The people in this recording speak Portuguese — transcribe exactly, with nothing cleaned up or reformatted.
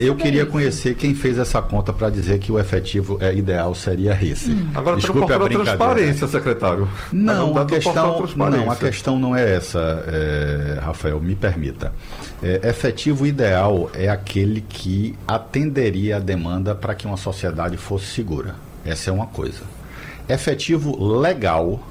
Eu queria conhecer quem fez essa conta para dizer que o efetivo é, ideal seria esse. Hum. Agora, desculpe a brincadeira. Transparência, secretário. Não, a questão não, a questão não é essa, é, Rafael, me permita. É, efetivo ideal é aquele que atenderia a demanda para que uma sociedade fosse segura. Essa é uma coisa. Efetivo legal